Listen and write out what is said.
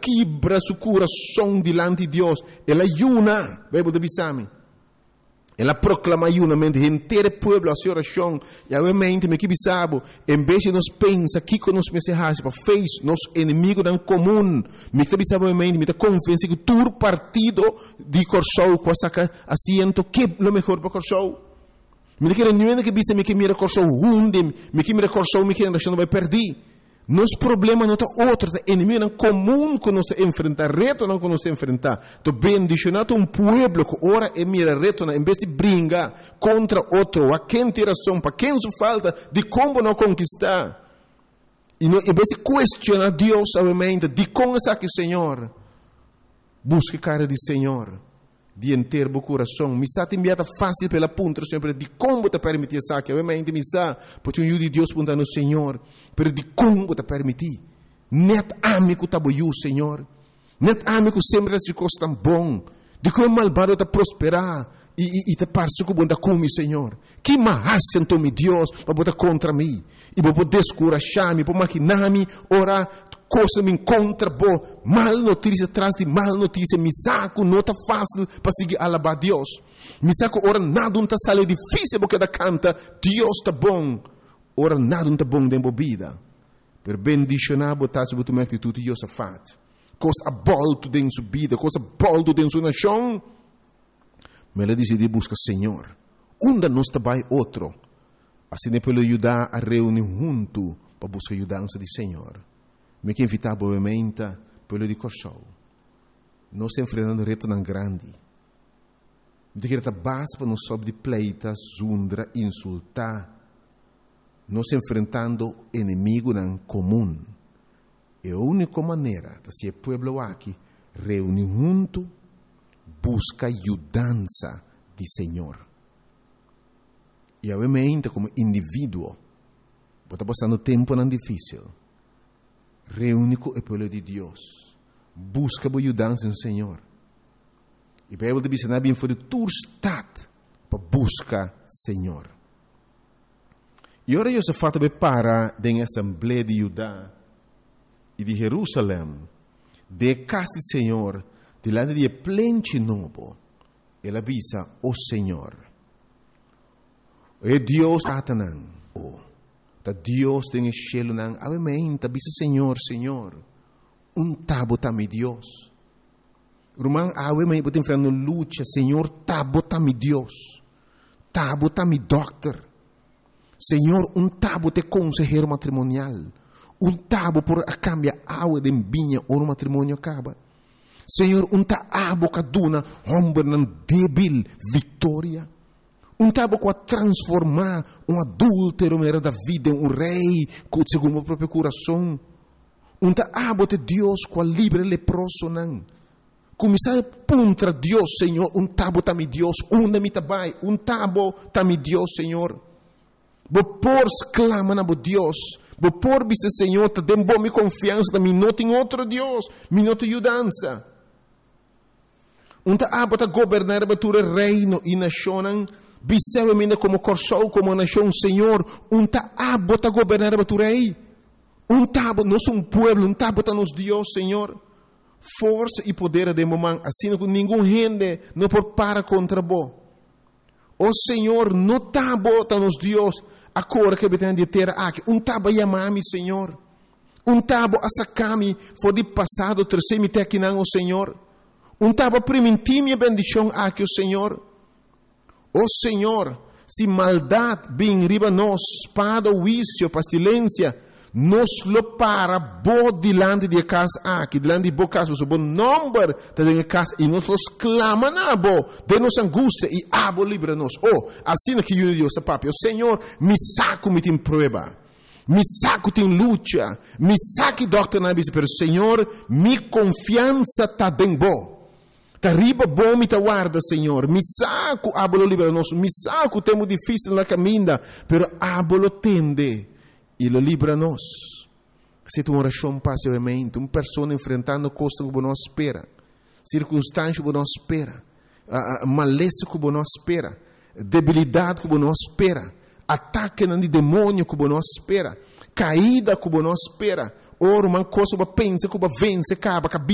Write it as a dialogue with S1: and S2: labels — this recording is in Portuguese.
S1: quebra su coração diante de Deus. Ela ayuna, Bíblia de Bisami. Ela proclama ayunamento inteiro povo a sua oração. E obviamente, me que bisabo, em vez de nós pensar que nós pensamos para fez nosso inimigo em comum, me que bisabo obviamente, me que confiança que todo partido de Corsou com essa assento que é o melhor para Corsou. Me que não é que bisa me que mira Corsou hunde, me que mira Corsou me que não vai perder. Nosso problema não é outro, é inimigo comum que nós enfrentar, reto não que nós enfrentar. Então, bendicionado pueblo que ora e mira reto, em vez de brigar contra outro, a quem tem razão, para quem se falta, de como não conquistar. E não, em vez de questionar Deus, obviamente, de como é que Senhor, busque cara de Senhor, de inteiro o coração. Me sa te enviada fácil pela ponta, sempre de como te permitir essa que obviamente me sa, porque o de Deus punta no Senhor, pero de como te permitir. Net amigo tá boiu, Senhor. Net amigo sempre se costa bom. De como malvado te prosperar e te parece que bunda come, Senhor. Que mais então me Deus para botar contra mim e para poder descurajar-me, para maquinar-me, orar coisa me encontra boa, mal notícia atrás de mal notícia, me saco não está fácil para seguir alabar Deus. Me saco ora nada não está sale difícil porque da canta Deus está bom. Ora nada não está bom dentro da vida. Per bendicionar botar sobre tua atitude Deus a fat. Coisa bolto dentro sua vida, coisa bolto dentro sua nação. Mas ela decide buscar Senhor. Onde nós trabalha outro. Assim é para ajudar a reunir junto para buscar ajudança de Senhor. Me que invitar obviamente pelo de Corsou. Nós estamos enfrentando reto tão grande. De que base para nós sob de pleita, zundra, insultar. Nós estamos enfrentando inimigo em comum. E a única maneira de ser pueblo aqui reunir junto, busca ajudança de Senhor. E obviamente como indivíduo, está passando tempo não difícil. Reúne com o povo de Deus. Busca a ajudança no Senhor. E a Bíblia diz que bem foi de tua estado para buscar Senhor. E agora eu se fato para da Assembleia de Judá e de Jerusalém, de casa do Senhor, delante de plente novo, ela avisa o Senhor. E Deus Satanás. Da Deus tem cielo nang obviamente bisa Senhor tabo mi Deus rumang obviamente botem frente luta Senhor tabo mi Deus tabo mi doctor Senhor tabo te consejero matrimonial tabo por a cambia agua de vinha ou no matrimônio acaba Senhor abo kaduna hombre nan débil vitória tabo com a transformar adúltero da vida em rei segundo o próprio coração. Tabo de Deus com a livre leproso não. Começar a puntra Deus, Senhor. Tabo mi Deus. Onde me tabai. Tabo mi Deus, Senhor. Por exclama na Deus. Por bisa Senhor. Te dem boa confiança da mim. Não tem outro Deus. Me não tem ajudança. Abo te governar a reino e nação. Bisewemina como Corsou, como nação, Senhor, abo ta governar a tu rei. Tabo, nós um pueblo, tabo ta nos Deus, Senhor. Força e poder de momento, assim que nenhum gente não pode parar contra bo. O Senhor, não tabo ta nos Deus, agora que betendo de terra aqui, tabo yamami, Senhor. Tabo asakami, foi de passado, terceiro aqui não, o Senhor. Tabo primitim e bendição aqui, o Senhor. Oh Senhor, se maldade vem riba nós, espada, vício, pestilência, nos lo para bo delante de casa aqui, delante de bo casa, o bom número de casa, e nós clama na bo, de nossa angústia, e abo livra-nos. Oh, assim que eu digo, papi, o Senhor, me saco me tem prueba, me saco tem luta, me saque doctor na bisa, pero Senhor, mi confiança tá bem bo. Riba bom me guarda, Senhor. Me saco, abolo libera nós. Me saco, temo difícil na caminha, pero abolo tende e lo libera nós. Se tu oração passivamente, uma pessoa enfrentando coisas que não espera, circunstâncias que não espera, maleza que não espera, debilidade que não espera, ataque de demônio que não espera, caída que não espera, ora uma coisa que pensa que vence, acaba,